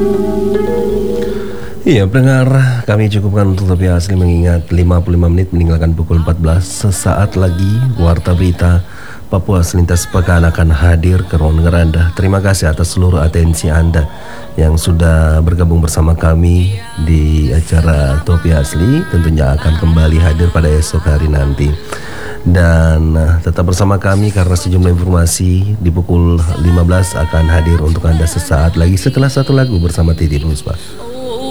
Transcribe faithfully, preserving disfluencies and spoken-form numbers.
Iya, pendengar, kami cukupkan untuk Topi Asli mengingat lima puluh lima menit meninggalkan pukul empat belas. Sesaat lagi Warta Berita Papua Selintas Pekan akan hadir ke ruang dengar Anda. Terima kasih atas seluruh atensi Anda yang sudah bergabung bersama kami di acara Topi Asli. Tentunya akan kembali hadir pada esok hari nanti. Dan uh, tetap bersama kami karena sejumlah informasi di pukul lima belas akan hadir untuk Anda sesaat lagi setelah satu lagu bersama Titi Puspa.